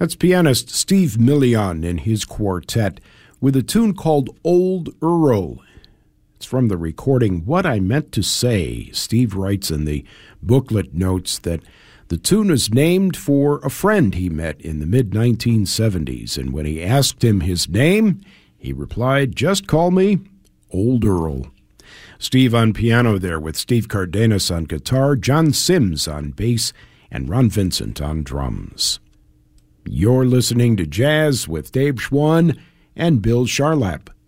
That's pianist Steve Million and his quartet with a tune called Old Earl. It's from the recording What I Meant to Say. Steve writes in the booklet notes that the tune is named for a friend he met in the mid-1970s, and when he asked him his name, he replied, "Just call me Old Earl." Steve on piano there with Steve Cardenas on guitar, John Sims on bass, and Ron Vincent on drums. You're listening to Jazz with Dave Schwann and Bill Charlap.